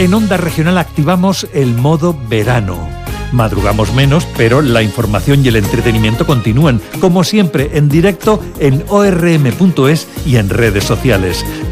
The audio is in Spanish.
En Onda Regional activamos el modo verano. Madrugamos menos, pero la información y el entretenimiento continúan, como siempre, en directo en orm.es y en redes sociales.